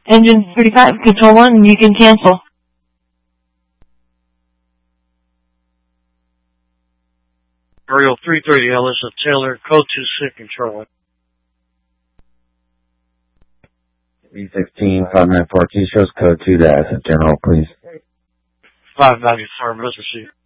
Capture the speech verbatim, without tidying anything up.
Engine thirty-five, Control one, you can cancel. Ariel three thirty, Alyssa Taylor, code two six, Control one. B sixteen, five nine four T shows code two dash, General, please. five ninety, sir, let's receive.